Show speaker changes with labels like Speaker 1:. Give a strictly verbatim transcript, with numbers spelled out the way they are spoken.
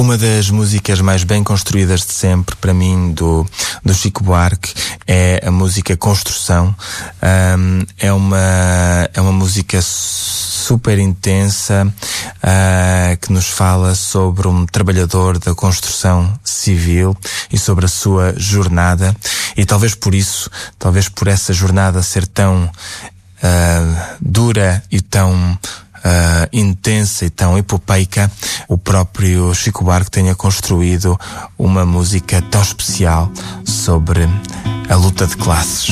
Speaker 1: Uma das músicas mais bem construídas de sempre, para mim, do, do Chico Buarque, é a música Construção. Um, é uma, é uma música super intensa, uh, que nos fala sobre um trabalhador da construção civil e sobre a sua jornada. E talvez por isso, talvez por essa jornada ser tão uh, dura e tão Uh, intensa e tão epopeica, o próprio Chico Buarque tenha construído uma música tão especial sobre a luta de classes.